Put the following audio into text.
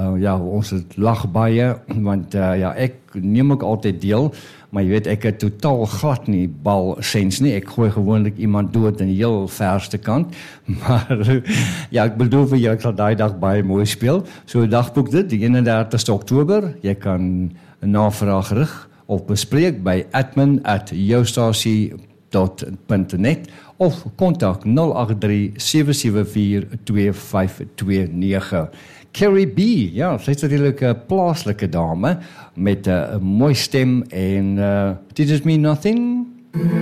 ja, ons het lag baie, want ja, ek neem ook altyd deel, maar jy weet, ek het totaal glad nie balsens nie, ek gooi gewoonlik iemand dood in die heel verste kant, maar ja, ek bedoel vir jou, ek sal daai dag baie mooi speel, so dagboek dit, die 31ste Oktober, jy kan 'n navraag rig of bespreek by admin@joustasie.net of kontak 083-774-2529. Carrie B, ja, sy is natuurlijk 'n plaaslike dame met 'n mooi stem en Did It Mean Nothing?